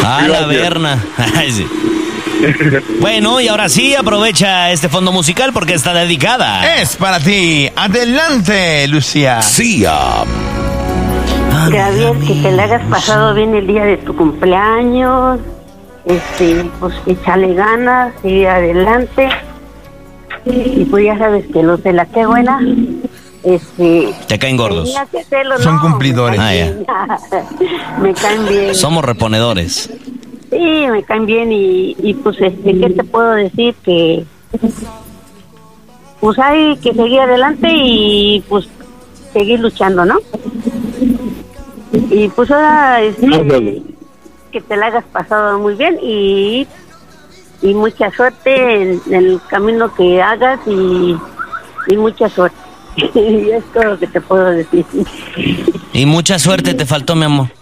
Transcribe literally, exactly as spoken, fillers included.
Ah, la Berna. Ay, sí. Bueno, y ahora sí, aprovecha este fondo musical porque está dedicada. Es para ti. Adelante, Lucía. Siam. Gabriel, que te le hayas pasado bien el día de tu cumpleaños. Este, pues échale ganas, sigue adelante. Y pues ya sabes que los de la que buena, este... Te caen gordos. tenía que hacerlo, Son no, cumplidores. Me caen, Ah, bien. Me caen bien. Somos reponedores. Sí, me caen bien y, y pues, este, ¿qué te puedo decir? Que pues hay que seguir adelante y pues seguir luchando, ¿no? Y pues ahora este, que te la hayas pasado muy bien y, y mucha suerte en, en el camino que hagas y, y mucha suerte. Y es todo lo que te puedo decir. Y mucha suerte te faltó, mi amor.